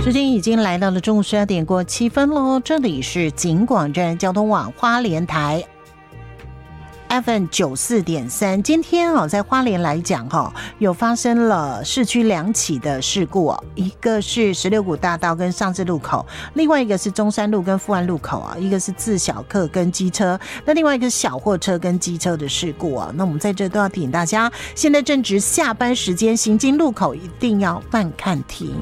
时间已经来到了中午12点过7分喽，这里是警广站交通网花莲台FM 94.3，今天在花莲来讲有发生了市区2起的事故一个是16股大道跟上智路口，另外一个是中山路跟富安路口一个是自小客跟机车，那另外一个是小货车跟机车的事故那我们在这都要提醒大家，现在正值下班时间，行经路口一定要慢看停。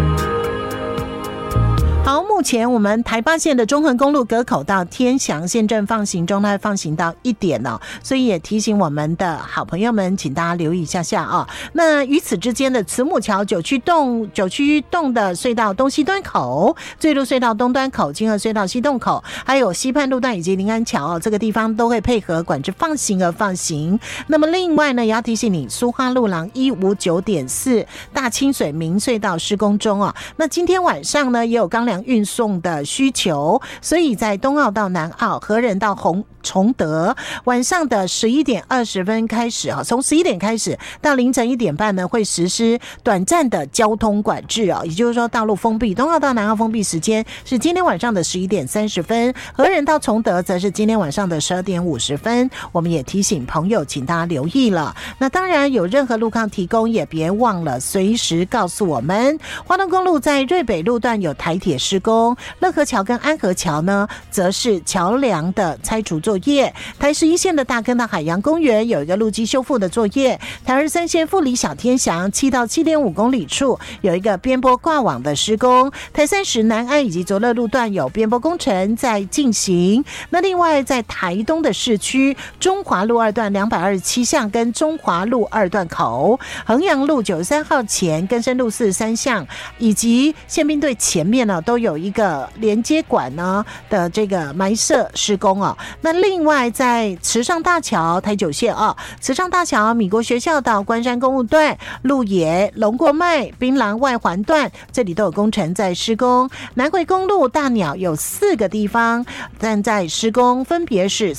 好，目前我们台八线的中横公路隔口到天祥现正放行中，它会放行到1点所以也提醒我们的好朋友们，请大家留意一下下那与此之间的慈母桥九曲洞的隧道东西端口、醉鹿隧道东端口、金河隧道西洞口，还有西畔路段以及临安桥这个地方都会配合管制放行而放行。那么另外呢，也要提醒你，苏花路廊159.4大清水明隧道施工中那今天晚上呢也有钢梁运送的需求，所以在东澳到南澳、和仁到崇德，晚上的11点20分开始从11点开始到凌晨1点半呢，会实施短暂的交通管制也就是说道路封闭，东澳到南澳封闭时间是今天晚上的11点30分，和仁到崇德则是今天晚上的12点50分。我们也提醒朋友，请大家留意了。那当然有任何路况提供，也别忘了随时告诉我们。花东公路在瑞北路段有台铁施工，乐和桥跟安和桥呢，则是桥梁的拆除作业。台11线的大坑到海洋公园有一个路基修复的作业。台23线富里小天祥7到7.5公里处有一个边坡挂网的施工。台30南安以及卓乐路段有边坡工程在进行。那另外在台东的市区，中华路2段227巷跟中华路2段口、衡阳路93号前、根生路43巷以及宪兵队前面呢，都有一个连接管呢的这个埋设施工那另外在池上大桥台9线池上大桥米国学校到关山公路段、鹿野、龙过麦、槟榔外环段，这里都有工程在施工。南回公路大鸟有4个地方但在施工，分别是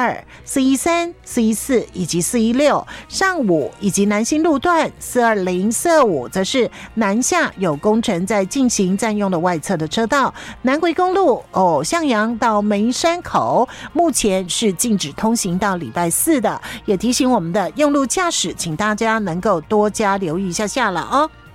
412、413、414以及416。上午以及南新路段420、425则是南下有工程在进行，占用了外侧的车道。南回公路向阳到梅山口目前是禁止通行到礼拜4的，也提醒我们的用路驾驶，请大家能够多加留意一下下了